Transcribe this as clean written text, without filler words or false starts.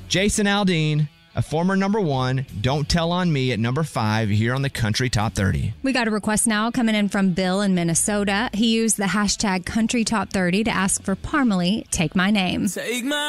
Jason Aldean, a former number 1, Don't Tell on Me at number 5 here on the Country Top 30. We got a request now coming in from Bill in Minnesota. He used the hashtag Country Top 30 to ask for Parmalee, Take My Name. Take my